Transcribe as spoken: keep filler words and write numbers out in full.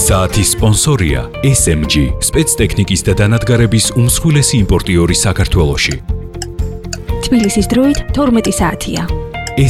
საათის სპონსორია ეს ემ ჯი, სპეცტექნიკის და დანადგარების უმსხვილესი იმპორტიორი საქართველოში. თბილისის დროით თორმეტი საათია.